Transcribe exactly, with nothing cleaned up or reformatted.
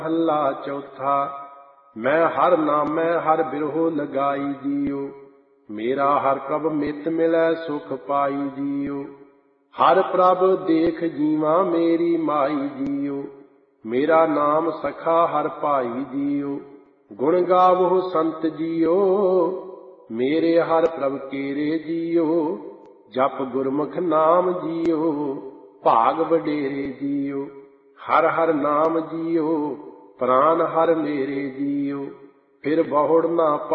ਮਹੱਲਾ ਚੌਥਾ। ਮੈਂ ਹਰ ਨਾਮੈ ਹਰ ਬਿਰਹੋ ਲਗਾਈ ਜੀਉ, ਮੇਰਾ ਹਰ ਪ੍ਰਭ ਮਿਤ ਮਿਲੈ ਸੁਖ ਪਾਈ ਜੀਉ। ਹਰ ਪ੍ਰਭ ਦੇਖ ਜੀਵਾ ਮੇਰੀ ਮਾਈ ਜੀਉ, ਮੇਰਾ ਨਾਮ ਸਖਾ ਹਰ ਭਾਈ ਜੀਉ। ਗੁਣ ਗਾਵੋ ਸੰਤ ਜੀਓ, ਮੇਰੇ ਹਰ ਪ੍ਰਭ ਕੇਰੇ ਜੀਉ। ਜਪ ਗੁਰਮੁਖ ਨਾਮ ਜੀਓ, ਭਾਗ ਵਡੇਰੇ ਜੀਉ। ਹਰ ਹਰ ਨਾਮ ਜੀਓ, ਪ੍ਰਾਨ ਹਰ ਮੇਰੇ ਜੀਉ। ਫਿਰ ਬਹੁੜ ਨਾ